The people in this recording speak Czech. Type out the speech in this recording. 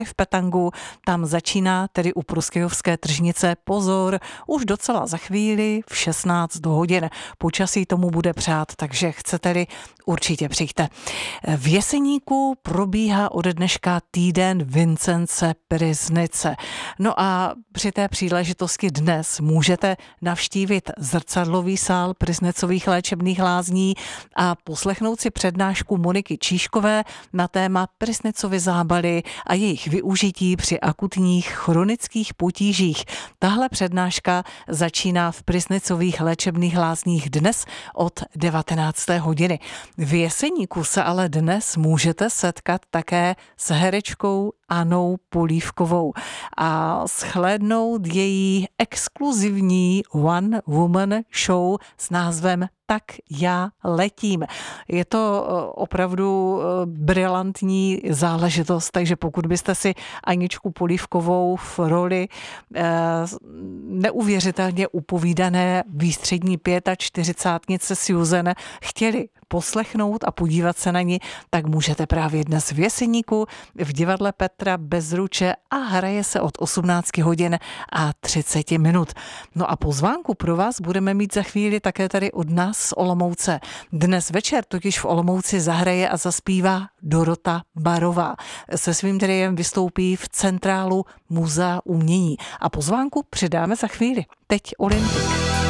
v Petangu, tam začíná tedy u Proskyjovské tržnice, pozor, už docela za chvíli v 16 hodin. Počasí tomu bude přát, takže chcete-li, určitě přijďte. V Jeseníku probíhá ode dneška týden Vincence Pryznice. No a při té příležitosti dnes můžete navštívit zrcadlový sál Pryznicových léčebných lázní a poslechnout si přednášku Moniky Číškové na téma Pryznicovy zábaly a jejich využití při akutních chronických potížích. Tahle přednáška začíná v Pryznicových léčebných lázních dnes od 19. hodiny. V Jeseníku se ale dnes můžete setkat také s herečkou Anou Polívkovou a shlédnout její exkluzivní One Woman Show s názvem Tak já letím. Je to opravdu brilantní záležitost, takže pokud byste si Aničku Polívkovou v roli neuvěřitelně upovídané výstřední 45 Susan chtěli poslechnout a podívat se na ní, tak můžete právě dnes v Jeseníku v divadle Petra Bezruče a hraje se od 18 hodin a 30 minut. No a pozvánku pro vás budeme mít za chvíli také tady od nás z Olomouce. Dnes večer totiž v Olomouci zahraje a zaspívá Dorota Barová. Se svým triem vystoupí v centrálu Muzea umění. A pozvánku předáme za chvíli. Teď Olympik.